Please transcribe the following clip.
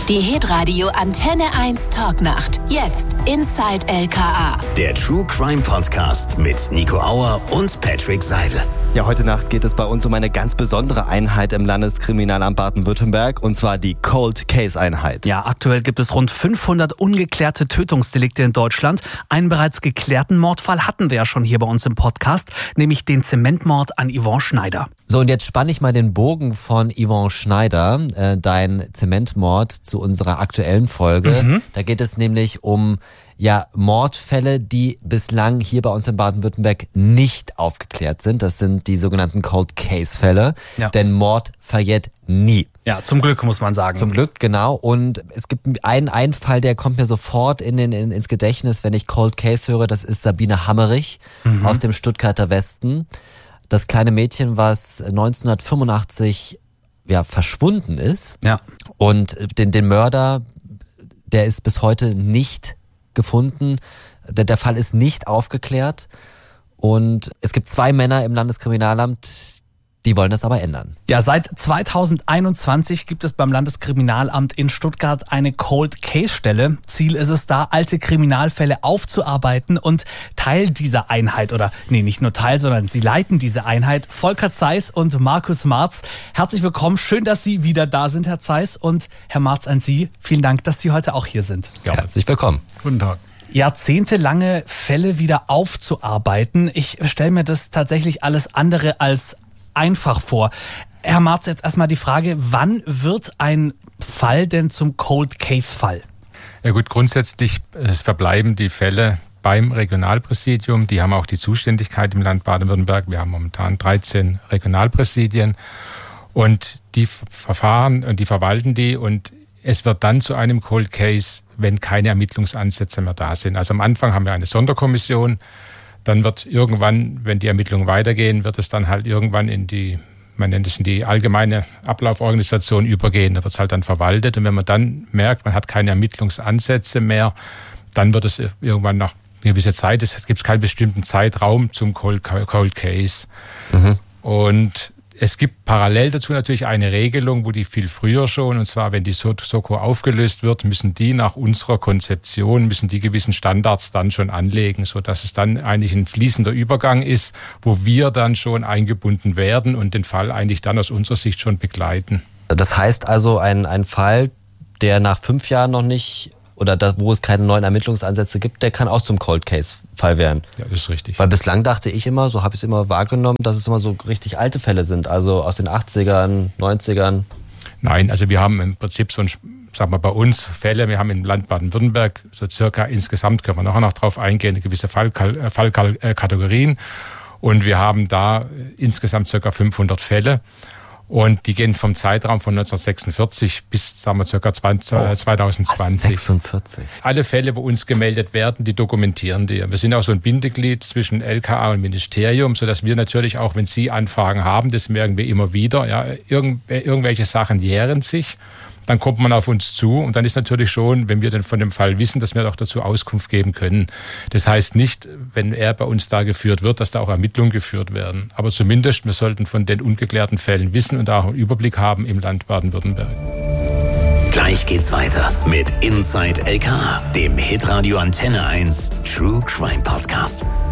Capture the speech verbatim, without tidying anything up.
Die Hitradio Antenne eins Talknacht. Jetzt Inside L K A. Der True Crime Podcast mit Nico Auer und Patrick Seidel. Ja, heute Nacht geht es bei uns um eine ganz besondere Einheit im Landeskriminalamt Baden-Württemberg, und zwar die Cold Case Einheit. Ja, aktuell gibt es rund fünfhundert ungeklärte Tötungsdelikte in Deutschland. Einen bereits geklärten Mordfall hatten wir ja schon hier bei uns im Podcast, nämlich den Zementmord an Yvonne Schneider. So, und jetzt spanne ich mal den Bogen von Yvonne Schneider, äh, dein Zementmord, zu unserer aktuellen Folge. Mhm. Da geht es nämlich um ja Mordfälle, die bislang hier bei uns in Baden-Württemberg nicht aufgeklärt sind. Das sind die sogenannten Cold Case Fälle, ja. Denn Mord verjährt nie. Ja, zum Glück muss man sagen. Zum Glück, genau. Und es gibt einen, einen Fall, der kommt mir sofort in den, in, ins Gedächtnis, wenn ich Cold Case höre. Das ist Sabine Hammerich mhm. aus dem Stuttgarter Westen. Das kleine Mädchen, was neunzehnhundertfünfundachtzig ja, verschwunden ist. Ja. Und den, den Mörder, der ist bis heute nicht gefunden. Der, der Fall ist nicht aufgeklärt. Und es gibt zwei Männer im Landeskriminalamt, die wollen das aber ändern. Ja, seit zweitausendeinundzwanzig gibt es beim Landeskriminalamt in Stuttgart eine Cold Case Stelle. Ziel ist es da, alte Kriminalfälle aufzuarbeiten, und Teil dieser Einheit, oder nee, nicht nur Teil, sondern sie leiten diese Einheit, Volker Zeiss und Markus Marz. Herzlich willkommen, schön, dass Sie wieder da sind, Herr Zeiss, und Herr Marz an Sie. Vielen Dank, dass Sie heute auch hier sind. Ja, herzlich willkommen. Guten Tag. Jahrzehntelange Fälle wieder aufzuarbeiten. Ich stelle mir das tatsächlich alles andere als einfach vor. Herr Marz, jetzt erstmal die Frage, wann wird ein Fall denn zum Cold Case Fall? Ja gut, grundsätzlich es verbleiben die Fälle beim Regionalpräsidium. Die haben auch die Zuständigkeit im Land Baden-Württemberg. Wir haben momentan dreizehn Regionalpräsidien, und die verfahren und die verwalten die, und es wird dann zu einem Cold Case, wenn keine Ermittlungsansätze mehr da sind. Also am Anfang haben wir eine Sonderkommission. Dann wird irgendwann, wenn die Ermittlungen weitergehen, wird es dann halt irgendwann in die, man nennt es in die allgemeine Ablauforganisation übergehen. Da wird es halt dann verwaltet. Und wenn man dann merkt, man hat keine Ermittlungsansätze mehr, dann wird es irgendwann nach einer gewissen Zeit, es gibt keinen bestimmten Zeitraum zum Cold, Cold Case. Mhm. Und es gibt parallel dazu natürlich eine Regelung, wo die viel früher schon, und zwar wenn die Soko aufgelöst wird, müssen die nach unserer Konzeption, müssen die gewissen Standards dann schon anlegen, sodass es dann eigentlich ein fließender Übergang ist, wo wir dann schon eingebunden werden und den Fall eigentlich dann aus unserer Sicht schon begleiten. Das heißt also, ein, ein Fall, der nach fünf Jahren noch nicht, oder da, wo es keine neuen Ermittlungsansätze gibt, der kann auch zum Cold Case Fall werden. Ja, das ist richtig. Weil bislang dachte ich immer, so habe ich es immer wahrgenommen, dass es immer so richtig alte Fälle sind, also aus den achtzigern, neunzigern. Nein, also wir haben im Prinzip so ein, sagen wir bei uns Fälle, wir haben im Land Baden-Württemberg so circa insgesamt, können wir nachher noch drauf eingehen, gewisse Fallkategorien. Fall, und wir haben da insgesamt circa fünfhundert Fälle. Und die gehen vom Zeitraum von neunzehnhundertsechsundvierzig bis, sagen wir, ca. zweitausendzwanzig. sechsundvierzig. Alle Fälle, wo uns gemeldet werden, die dokumentieren die. Wir sind auch so ein Bindeglied zwischen L K A und Ministerium, sodass wir natürlich auch, wenn Sie Anfragen haben, das merken wir immer wieder, ja, irgend, irgendwelche Sachen jähren sich. Dann kommt man auf uns zu, und dann ist natürlich schon, wenn wir dann von dem Fall wissen, dass wir auch dazu Auskunft geben können. Das heißt nicht, wenn er bei uns da geführt wird, dass da auch Ermittlungen geführt werden. Aber zumindest, wir sollten von den ungeklärten Fällen wissen und auch einen Überblick haben im Land Baden-Württemberg. Gleich geht's weiter mit Inside L K A, dem Hitradio Antenne eins True Crime Podcast.